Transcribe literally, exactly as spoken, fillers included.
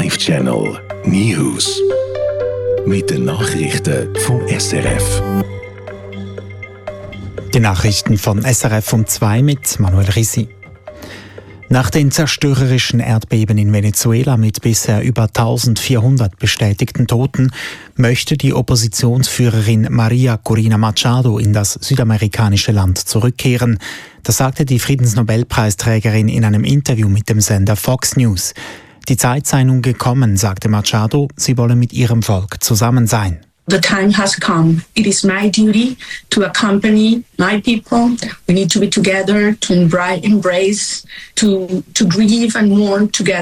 Live Channel News. Mit den Nachrichten vom S R F. Die Nachrichten von S R F um zwei mit Manuel Risi. Nach den zerstörerischen Erdbeben in Venezuela mit bisher über eintausendvierhundert bestätigten Toten möchte die Oppositionsführerin Maria Corina Machado in das südamerikanische Land zurückkehren. Das sagte die Friedensnobelpreisträgerin in einem Interview mit dem Sender Fox News. Die Zeit sei nun gekommen, sagte Machado, sie wolle mit ihrem Volk zusammen sein. The time has come. It is my duty to accompany my people. We need to be together, to embrace, to, to grieve and mourn together.